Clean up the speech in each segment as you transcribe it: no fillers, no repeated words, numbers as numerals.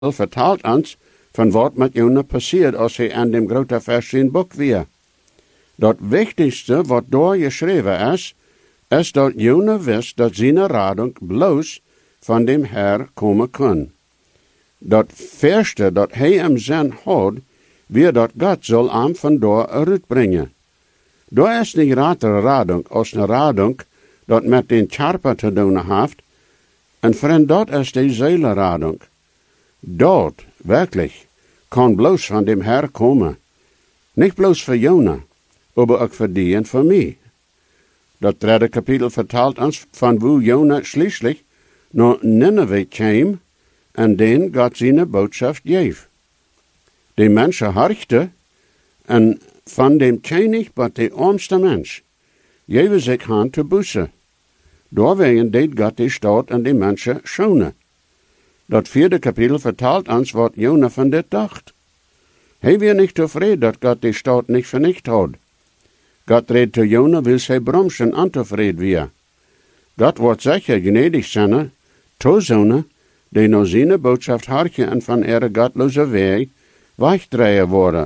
vertelt ons van wat met Jona passiert als hij aan dem grote vers in boek weer. Dat wichtigste wat daar geschreven is dat Jona wist dat zijn radung bloos van dem Herr komen kon. Dat verste dat hij hem zin had, weer dat God zal hem vandaar uitbrengen. Daar is niet ratere radung als een radung dat met den Charper te doen heeft, en vriend, dat is de Seelenradung. Dat, wirklich, kan bloos van dem Herr komen. Niet bloos voor Jona, aber ook voor die en voor mij. Dat derde kapitel vertelt ons van hoe Jona schließlich naar Nineveh kwam en den God zijn boodschap geef. De mensen harchten en van dem König wat de armste mens, geven zich aan te bussen. Doorwegen deed God de stad en de mensen schonen. Dat vierde kapitel vertelt ons wat Jona van dit dacht. Hij was niet tevreden dat God de stad niet vernicht had. God reed te Jona, wil zij bromsen ontevreden weer. God wordt zeker gnädig zijn, to zonen, die naar zijn boodschap hartje en van ihre gottloze weg wegdraaien worden.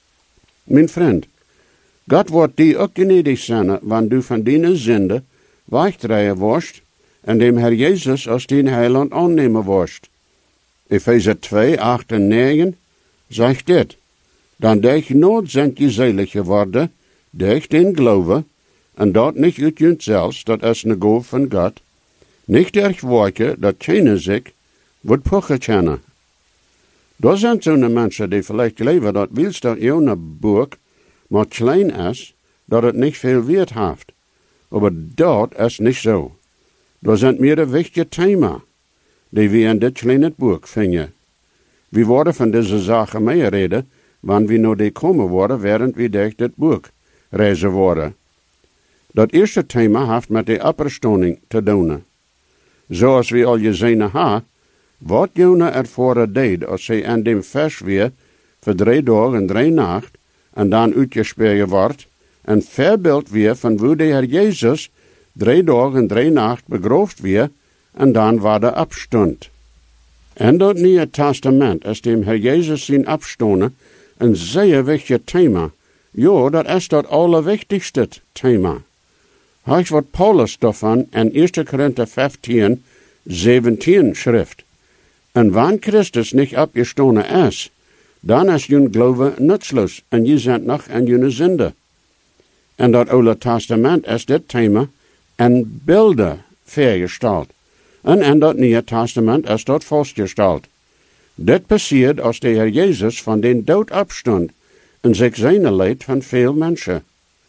Mijn vriend, God wordt die ook gnädig zijn, wanneer du van die zinde wegdraaien worst en dem Herr Jezus als dien heiland aannemen worst. Epheser 2, 8 en 9 zegt dit. Dan durch nooit zijn je selig geworden, durch den Glaube, en dat niet uit jezelf, dat is een Gabe van God, niet durch werken, dat keine zich wordt puchen kennen. Daar zijn zo'n mensen die vielleicht leven dat wils dat Jona boek maar klein is, dat het niet veel waard heeft. Maar dat is niet zo. Daar zijn meerdere wichtige thema, die we in dit kleine boek vinden. We worden van deze zaken meer reden, wanneer we naar die komen worden, während we durch dit boek reizen worden. Dat eerste thema heeft met de opperstoning te doen. Zoals we al gezien hebben, wat Jona ervoor deed als hij aan dem vers weer voor 3 dagen en 3 nacht en dan uitgespeeld wordt, een voorbeeld weer van hoe de Heer Jezus 3 dagen en 3 nacht begroofd weer en dan waar de opstond. En dat Nieuwe Testament is dem Heer Jezus zijn opstonden een zeer wichtig thema. Ja, dat is dat allerwichtigste thema. Hij wat Paulus daarvan in 1 Korinther 15, 17 schrift. En wanneer Christus niet opgestonden is, dan is jullie geloof nutzloos en je zijn nog in jullie zonde. En dat Oude Testament is dit thema in beelden vergesteld. En in dat Nieuwe Testament is dat vastgesteld. Dit passiert als de Heer Jezus van den dood opstond en zich zijn leed van veel mensen.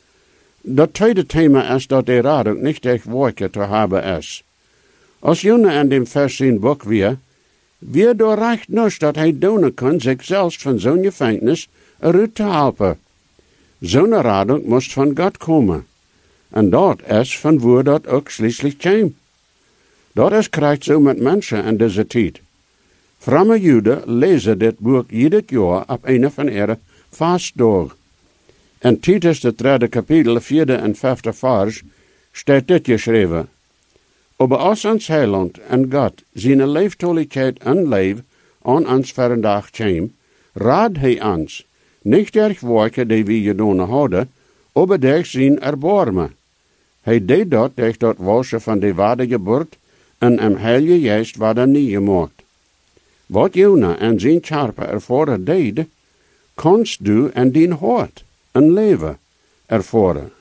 Dat tweede thema is dat de radung niet echt werken te hebben is. Als Jona in dem vers in boek weer doorreicht nus dat hij doen kan zichzelf van zo'n gevangenis eruit te helpen. Zo'n radung moest van God komen. En dat is van waar dat ook schließlich kwam. Dat is krijgt zo met mensen in deze tijd. Vrome Joden lezen dit boek ieder jaar op een van ihre vastdagen. In Titus de 3 kapitel 4 en 5 vers staat dit geschreven. Aber als ons heiland en God zijn leeftoligheid en leef aan ons vandaag kwam, raad hij ons, niet durch werken die we gedaan hadden, aber durch zijn erbarmen. Hij deed dat durch dat waschen van de wedergeboorte en hem heilige geest worden niet gemaakt. Wat Jona en zijn Charper ervoor deed, kannst du in dien hart een leven ervoren.